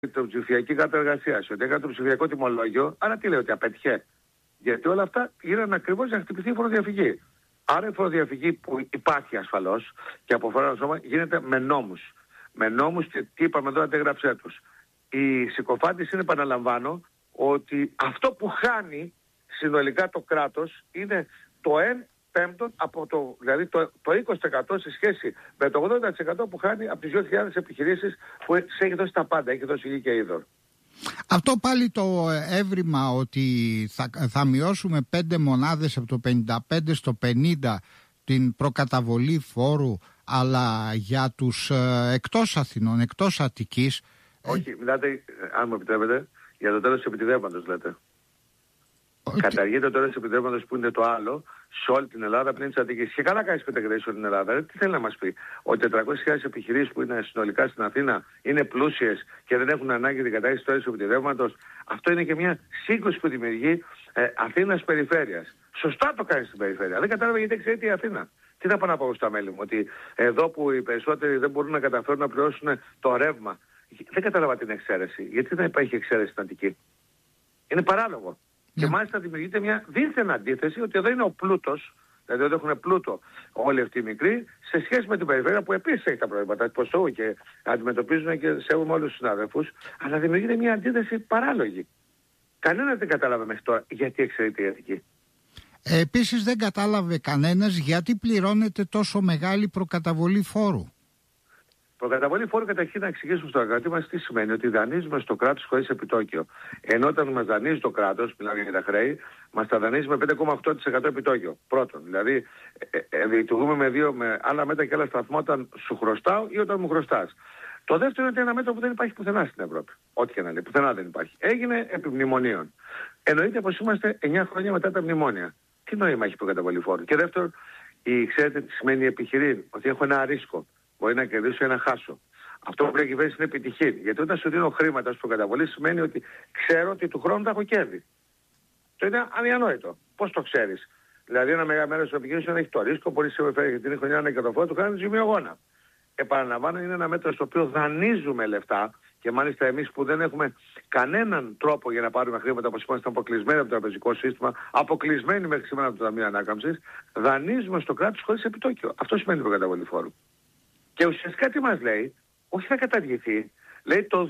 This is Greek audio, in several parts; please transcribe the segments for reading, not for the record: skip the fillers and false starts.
το ψηφιακή κατεργασία, ότι έκανε το ψηφιακό τιμολόγιο, άρα τι λέει, ότι απέτυχε? Γιατί όλα αυτά γίνανε ακριβώς για να χτυπηθεί η φοροδιαφυγή. Άρα η φοροδιαφυγή που υπάρχει ασφαλώς και από φορά σώμα γίνεται με νόμους. Με νόμους και τι είπαμε εδώ, αντέγραψέ τους. Η συκοφάντηση είναι, επαναλαμβάνω, ότι αυτό που χάνει συνολικά το κράτος είναι το 1/5 από το, δηλαδή το 20% σε σχέση με το 80% που χάνει από τις 2.000 επιχειρήσεις που έχει δώσει τα πάντα, έχει δώσει γη και είδωρ. Αυτό πάλι το έβριμα ότι θα μειώσουμε 5 μονάδες από το 55 στο 50 την προκαταβολή φόρου, αλλά για τους εκτός Αθηνών, εκτός Αττικής. Όχι, μιλάτε, αν μου επιτρέπετε, για το τέλος της επιτιδεύματος λέτε. Καταργείται το τέλος της επιτιδεύματος που είναι το άλλο σε όλη την Ελλάδα πλην της Αττικής. Και καλά κάνεις πεταγγελίες όλη την Ελλάδα. Τι θέλει να μας πει? Ότι 400.000 επιχειρήσεις που είναι συνολικά στην Αθήνα είναι πλούσιες και δεν έχουν ανάγκη την κατάργηση του τέλους της επιτιδεύματος? Αυτό είναι και μια σύγκρουση που δημιουργεί Αθήνας περιφέρειας. Σωστά το κάνει στην περιφέρεια. Δεν κατάλαβα γιατί εξαιρείται η Αθήνα. Τι θα πάω να πω στα μέλη μου? Ότι εδώ που οι περισσότεροι δεν μπορούν να καταφέρουν να πληρώσουν το ρεύμα. Δεν κατάλαβα την εξαίρεση. Γιατί δεν υπάρχει εξαίρεση στην Αττική? Είναι παράλογο. Και μάλιστα δημιουργείται μια δίθεν αντίθεση ότι εδώ είναι ο πλούτος, δηλαδή εδώ έχουν πλούτο όλοι αυτοί οι μικροί, σε σχέση με την περιφέρεια που επίσης έχει τα προβλήματα ποσού και αντιμετωπίζουν και σέβομαι όλους τους συνάδελφους, αλλά δημιουργείται μια αντίθεση παράλογη. Κανένας δεν κατάλαβε μέχρι τώρα γιατί εξαιρείται η Αττική. Επίσης δεν κατάλαβε κανένας γιατί πληρώνεται τόσο μεγάλη προκαταβολή φόρου. Προκαταβολή φόρου, καταρχήν να εξηγήσουμε στον αγρότη μας τι σημαίνει, ότι δανείζουμε στο κράτος χωρίς επιτόκιο. Ενώ όταν μας δανείζει το κράτος, μιλάμε για τα χρέη, μας τα δανείζει με 5,8% επιτόκιο. Πρώτον, δηλαδή λειτουργούμε με άλλα μέτρα και άλλα σταθμό όταν σου χρωστάω ή όταν μου χρωστάς. Το δεύτερο είναι ένα μέτρο που δεν υπάρχει πουθενά στην Ευρώπη. Ό,τι και να λέει, πουθενά δεν υπάρχει. Έγινε επί μνημονίων. Εννοείται πως είμαστε 9 χρόνια μετά τα μνημόνια. Τι νόημα έχει προκαταβολή φόρου? Και δεύτερον, ξέρετε τι σημαίνει επιχειρήν? Ότι έχω ένα ρίσκο. Μπορεί να κερδίσω ή να χάσω. Αυτό που λέει η κυβέρνηση είναι επιτυχή. Γιατί όταν σου δίνω χρήματα στην προκαταβολή σημαίνει ότι ξέρω ότι του χρόνου θα έχω κέρδη. Το είναι αδιανόητο. Πώς το ξέρεις? Δηλαδή, ένα μεγάλο μέρος της επιχείρησης έχει το ρίσκο, μπορεί σε την χρονιά να κερδοφόρο, του κάνει ζημιογόνα. Επαναλαμβάνω, είναι ένα μέτρο στο οποίο δανείζουμε λεφτά και μάλιστα εμείς που δεν έχουμε κανέναν τρόπο για να πάρουμε χρήματα, όπως είμαστε αποκλεισμένοι από το τραπεζικό σύστημα, αποκλεισμένοι μέχρι σήμερα από το Ταμείο Ανάκαμψης, δανείζουμε στο κράτος χωρίς επιτόκιο. Αυτό σημαίνει η προκαταβολή φόρου. Και ουσιαστικά τι μας λέει? Όχι, θα καταργηθεί. Λέει το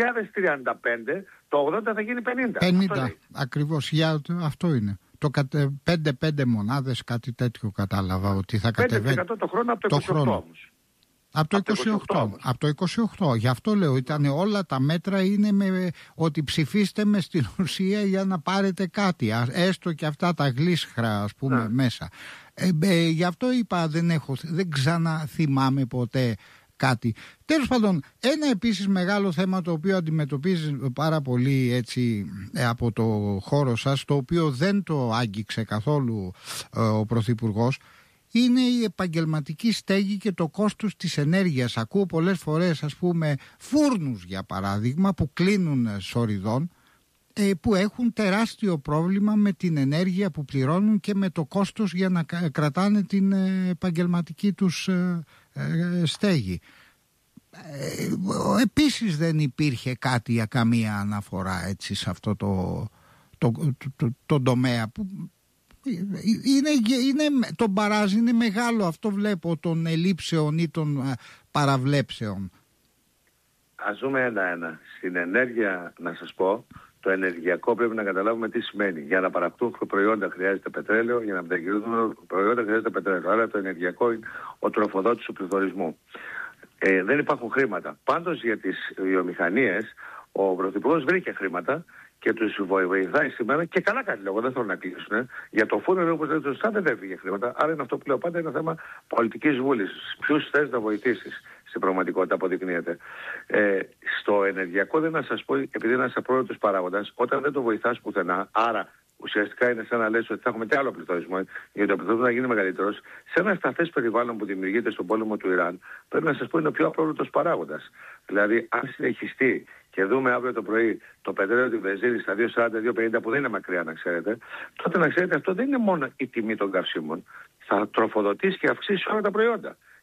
2035 το 80 θα γίνει 50. 50, ακριβώς. Αυτό είναι. Το 5 μονάδες, κάτι τέτοιο κατάλαβα ότι θα κατεβαίνει. 5% το χρόνο από το 28 όμως. Από το 28. Γι' αυτό λέω, ήταν όλα τα μέτρα είναι με ότι ψηφίστε με στην ουσία για να πάρετε κάτι. Έστω και αυτά τα γλίσχρα, ας πούμε, μέσα. Γι' αυτό είπα δεν ξαναθυμάμαι ποτέ κάτι. Τέλος πάντων, ένα επίσης μεγάλο θέμα το οποίο αντιμετωπίζει πάρα πολύ έτσι από το χώρο σας, το οποίο δεν το άγγιξε καθόλου ο Πρωθυπουργός, είναι η επαγγελματική στέγη και το κόστος της ενέργειας. Ακούω πολλές φορές, ας πούμε, φούρνους για παράδειγμα που κλείνουν σοριδών, που έχουν τεράστιο πρόβλημα με την ενέργεια που πληρώνουν και με το κόστος για να κρατάνε την επαγγελματική τους στέγη. Επίσης δεν υπήρχε κάτι για καμία αναφορά έτσι σε αυτό το τομέα που το μπαράζ είναι μεγάλο, αυτό βλέπω, των ελλείψεων ή των παραβλέψεων. Ας δούμε ένα-ένα. Στην ενέργεια, να σας πω, το ενεργειακό πρέπει να καταλάβουμε τι σημαίνει. Για να παραχθούν προϊόντα χρειάζεται πετρέλαιο, για να μετακινηθούν προϊόντα χρειάζεται πετρέλαιο. Άρα το ενεργειακό είναι ο τροφοδότης του πληθωρισμού. Δεν υπάρχουν χρήματα. Πάντως για τις βιομηχανίες ο Πρωθυπουργός βρήκε χρήματα και τους βοηθάει σήμερα και καλά κάνει λόγο, δεν θέλουν να κλείσουν. Για το φούρνο, όπως λέτε σωστά, δεν έφυγε χρήματα. Άρα είναι αυτό που λέω πάντα, είναι θέμα πολιτικής βούλησης. Ποιους θες να βοηθήσεις? Στην πραγματικότητα αποδεικνύεται. Στο ενεργειακό δεν να σας πω, επειδή είναι ένας απρόβλεπτος παράγοντας, όταν δεν το βοηθάς πουθενά, άρα ουσιαστικά είναι σαν να λες ότι θα έχουμε και άλλο πληθωρισμό, γιατί ο πληθωρισμός να γίνει μεγαλύτερος, σε ένα σταθές περιβάλλον που δημιουργείται στον πόλεμο του Ιράν, πρέπει να σας πω είναι ο πιο απρόβλεπτος παράγοντας. Δηλαδή, αν συνεχιστεί και δούμε αύριο το πρωί το πετρέλαιο, τη βενζίνη στα 2,40-2,50 που δεν είναι μακριά να ξέρετε, τότε να ξέρετε αυτό δεν είναι μόνο η τιμή των καυσίμων. Θα τροφοδοτήσει και αυξήσει όλα τα προϊόντα.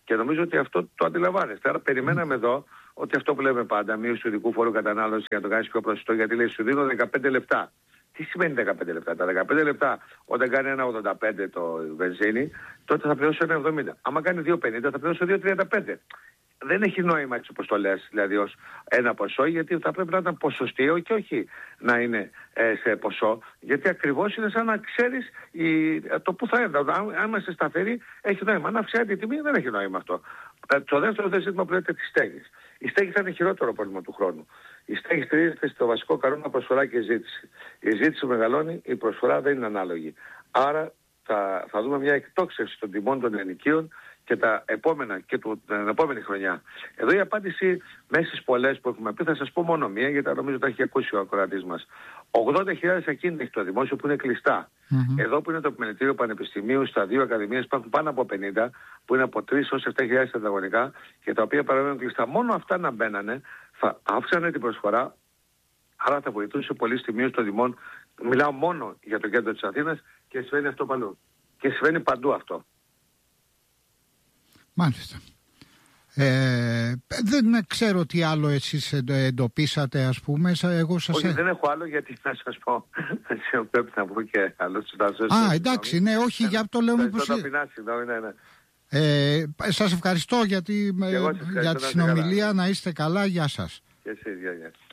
Και νομίζω ότι αυτό το αντιλαμβάνεστε. Άρα περιμέναμε εδώ ότι αυτό που λέμε πάντα, μείωση του ειδικού φόρου κατανάλωση για να το κάνεις πιο προσιτό, γιατί λέει σου δίνω 15 λεπτά. Τι σημαίνει 15 λεπτά? Τα 15 λεπτά όταν κάνει 1,85 το βενζίνη, τότε θα πληρώσω 1,70. Άμα κάνει 2,50 θα πληρώσω 2,35. Δεν έχει νόημα έτσι όπως το λες, δηλαδή ως ένα ποσό, γιατί θα πρέπει να ήταν ποσοστιαίο και όχι να είναι σε ποσό, γιατί ακριβώς είναι σαν να ξέρεις το που θα έρθει. Αν είμαστε σταθεροί έχει νόημα. Αν αυξάνεται η τιμή δεν έχει νόημα αυτό. Το δεύτερο ζήτημα που λέτε της στέγης. Η στέγη θα είναι χειρότερο πρόβλημα του χρόνου. Η στέγη στηρίζεται στο βασικό κανόνα προσφορά και ζήτηση. Η ζήτηση μεγαλώνει, η προσφορά δεν είναι ανάλογη. Άρα θα δούμε μια εκτόξευση των τιμών των ενοικίων και τα επόμενα και την επόμενη χρονιά. Εδώ η απάντηση μέσα στις πολλές που έχουμε πει θα σας πω μόνο μία, γιατί νομίζω το έχει ακούσει ο ακροατής μας. 80.000 ακίνητα έχει το δημόσιο που είναι κλειστά. Εδώ που είναι το επιμελητήριο πανεπιστημίου, στα 2 ακαδημίες υπάρχουν πάνω από 50 που είναι από 3 ως 7.000 τετραγωνικά και τα οποία παραμένουν κλειστά. Μόνο αυτά να μπαίνανε θα αύξανε την προσφορά, άρα θα βοηθούσε πολύ στη μείωση των τιμών. Μιλάω μόνο για το κέντρο της Αθήνας και συμβαίνει αυτό παντού. Και συμβαίνει παντού αυτό. Μάλιστα. Δεν ξέρω τι άλλο εσείς εντοπίσατε, ας πούμε. Όχι, δεν έχω άλλο, γιατί να σας πω πρέπει να βγω και άλλο. Εντάξει, ναι, όχι, για το λέω μήπως... Σας ευχαριστώ για τη συνομιλία, να είστε καλά, γεια σας. Και εσείς, γεια.